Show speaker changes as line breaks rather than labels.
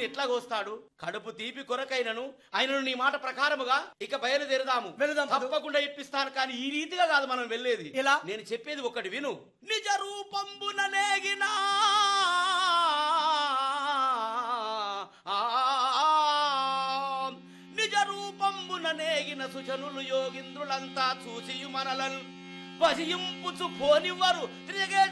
ఎట్లా కోస్తాడు? కడుపు తీపి కొరకైనను ఆయనను నీ మాట ప్రకారముగా ఇక బయలుదేరదాము. తప్పకుండా ఇప్పిస్తాను, కానీ ఈ రీతిగా కాదు మనం వెళ్ళేది.
ఎలా?
నేను చెప్పేది ఒకటి విను. నిజ రూపంబున నేగినా నిజ రూపంబున నేగిన సుజనులు యోగింద్రులంతా చూసియు మనలను వసింపుచు పోనివ్వరు. తిరిగే